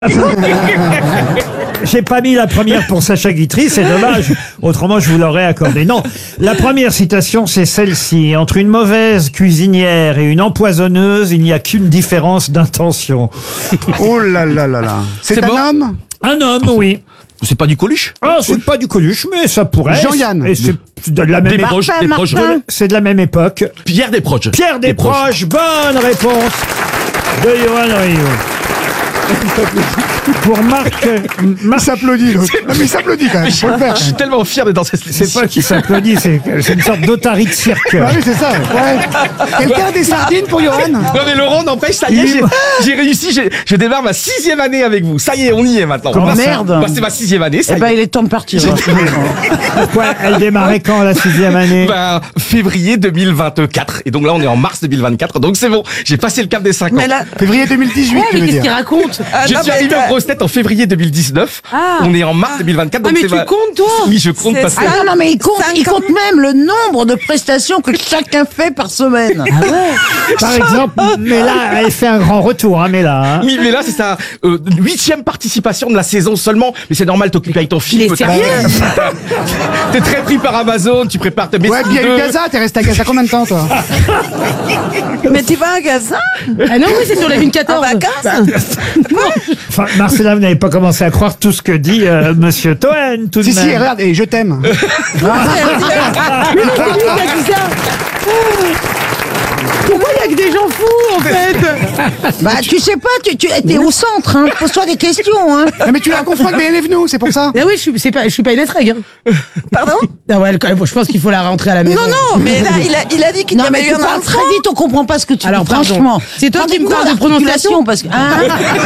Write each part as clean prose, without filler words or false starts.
J'ai pas mis la première pour Sacha Guitry, c'est dommage. Autrement, je vous l'aurais accordé. Non, la première citation, c'est celle-ci. Entre une mauvaise cuisinière et une empoisonneuse, il n'y a qu'une différence d'intention. Oh là là là là. C'est un bon homme? Un homme, oui. C'est pas du Coluche? Ah, c'est pas du Coluche, mais ça pourrait. Jean-Yann. Et c'est de la même époque. C'est de la même époque. Pierre Desproges. Pierre Desproges, bonne réponse de Johan Rioux. Pour Marc... Il s'applaudit, l'autre. Non, mais il s'applaudit quand même. Faut le faire. Je suis tellement fier d'être dans cette C'est pas qu'il s'applaudit, c'est une sorte d'otarie de cirque. Ah oui, c'est ça. Ouais. Quelqu'un a des sardines pour Johan? Non mais Laurent, n'empêche, ça y est, j'ai réussi, je démarre ma 6e année avec vous. Ça y est, on y est maintenant. Comment ça? Merde. Bah, c'est ma 6e année, ça y est. il est temps de partir. Pourquoi elle démarrait quand, la 6e année? Ben, février 2024. Et donc là, on est en mars 2024. Donc c'est bon, j'ai passé le cap des 5 ans. Mais là, Février 2018, tu veux qu'est-ce qu'il dire. raconte? Je suis arrivé en grosse tête en février 2019. On est en mars 2024. Donc mais c'est tu comptes, toi? Oui, je compte parce que... Ah non, mais il compte même le nombre de prestations que chacun fait par semaine. Par exemple, mais là, elle fait un grand retour, hein, mais là. Hein. Oui, mais là, c'est sa 8e participation de la saison seulement. Mais c'est normal, t'occupes avec ton film. Il est sérieux? T'es très pris par Amazon, tu prépares ta Ouais, puis il y a eu Gaza. T'es resté à Gaza combien de temps, toi? Mais tu vas à Gaza? Ah non, oui, c'est sur la ligne 14. En vacances? Enfin, Marcella, vous n'avez pas commencé à croire tout ce que dit Monsieur Toen, tout de Si, même. si, regarde, et je t'aime. Mais non, c'est lui qui a dit ça. Pourquoi il y a que des gens fous, en fait? Bah, tu sais pas, tu es au centre, hein. Pose-toi des questions, hein. Non, mais tu la confonds avec BNF nous, c'est pour ça. Ah oui, je suis pas une étreg, hein. Pardon? Ah ouais, quand même, je pense qu'il faut la rentrer à la maison. Non, non, mais là, il a dit qu'il Non, avait mais eu tu un parles enfant. très vite, on comprend pas ce que tu Alors, dis, pardon. franchement. C'est toi qui me parles de prononciation parce que, hein.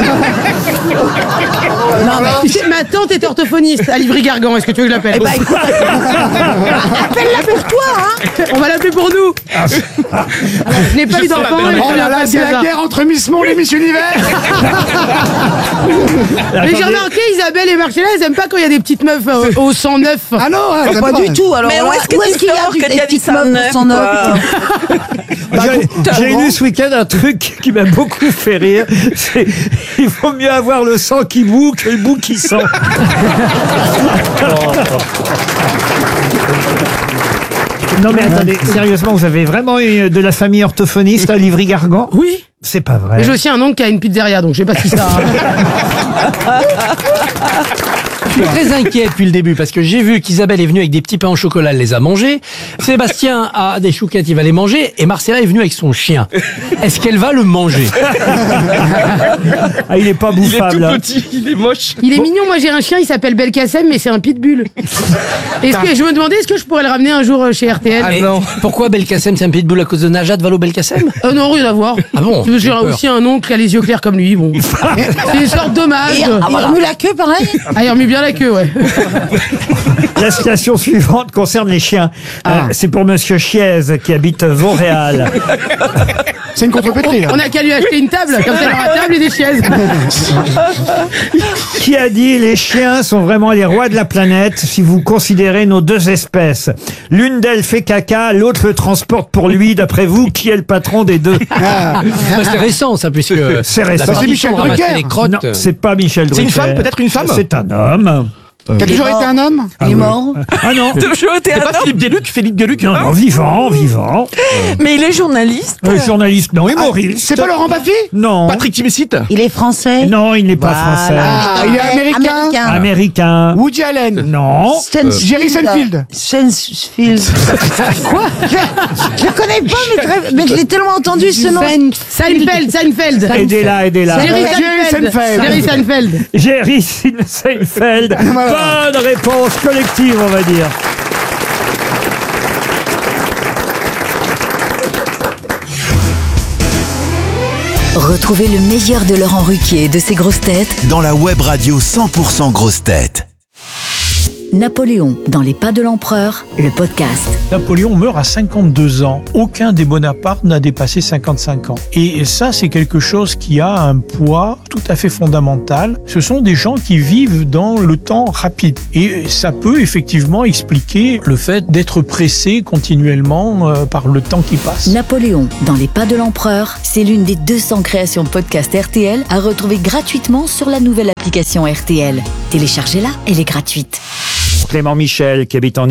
Non, mais tu sais, ma tante est orthophoniste à Livry-Gargan. Est-ce que tu veux que je l'appelle? Eh ben, écoute, appelle-la pour toi, hein. On va l'appeler pour nous. Alors, je n'ai pas eu d'enfant. et je Oh là viens là, pas de c'est la Gaza. guerre entre Miss Monde et Miss Univers. Mais j'ai Attendez. remarqué, Isabelle et Marcella, elles aiment pas quand il y a des petites meufs au 109. Ah non, hein, Pas du tout, alors Mais là, où est-ce que tu qu'il y a sors que des tu as dit petites ça meufs neuf, sans neuf? J'ai lu ce week-end un truc qui m'a beaucoup fait rire. C'est il vaut mieux avoir le sang qui boue que le bout qui sent. Non mais attendez, sérieusement, vous avez vraiment eu de la famille orthophoniste à Livry-Gargan? Oui. C'est pas vrai. Mais j'ai aussi un oncle qui a une pizzeria, donc je sais pas si ça. Je suis très inquiet depuis le début parce que j'ai vu qu'Isabelle est venue avec des petits pains au chocolat, elle les a mangés. Sébastien a des chouquettes, il va les manger. Et Marcella est venue avec son chien. Est-ce qu'elle va le manger? Ah, il est pas Il est bouffable. tout hein. petit, il est moche. Il est mignon, moi j'ai un chien, il s'appelle Belkacem, mais c'est un pitbull. Est-ce que je me demandais, est-ce que je pourrais le ramener un jour chez RTL? Ah Et non. pourquoi Belkacem, c'est un pitbull à cause de Najat Vallaud-Belkacem? Non, rien à voir. Ah bon? J'ai aussi un oncle qui a les yeux clairs comme lui, bon. C'est une sorte d'hommage. Il remue la queue, pareil. Ah, il remue bien la queue, ouais. La citation suivante concerne les chiens. C'est pour Monsieur Chiez qui habite Vauréal. C'est une contrepétrie, là. On a qu'à lui acheter une table, comme ça il aura table et des chaises. Qui a dit les chiens sont vraiment les rois de la planète si vous considérez nos deux espèces. L'une d'elles fait caca, l'autre le transporte pour lui. D'après vous, qui est le patron des deux? Bah, c'est récent ça, puisque C'est récent. la C'est Michel tradition de ramasser Drucker. les crottes. Non, c'est pas Michel C'est une Drucker. femme, peut-être une femme? C'est un homme. Qui a toujours été un homme? Il est mort. Ah non. Toujours été C'est un pas homme. Philippe Gueluc Non, non, vivant. Mais il est journaliste. Journaliste, non, humoriste. C'est pas Laurent Baffy? Non. Patrick Timsit. Il est français. Non, il n'est pas français. Ah, il est américain. Américain. Woody Allen. Non. Jerry Seinfeld. Seinfeld. Quoi? Je connais pas, mais je l'ai tellement entendu ce nom. Seinfeld. Aidez-la. Jerry Seinfeld. Seinfeld. Jerry Seinfeld. Jerry Seinfeld. Bonne réponse collective, on va dire. Retrouvez le meilleur de Laurent Ruquier et de ses grosses têtes dans la web radio 100% grosses têtes. Napoléon dans les pas de l'empereur, le podcast. Napoléon meurt à 52 ans. Aucun des Bonaparte n'a dépassé 55 ans. Et ça, c'est quelque chose qui a un poids tout à fait fondamental. Ce sont des gens qui vivent dans le temps rapide. Et ça peut effectivement expliquer le fait d'être pressé continuellement par le temps qui passe. Napoléon dans les pas de l'empereur, c'est l'une des 200 créations podcast RTL à retrouver gratuitement sur la nouvelle application RTL. Téléchargez-la, elle est gratuite. Clément Michel, qui habite en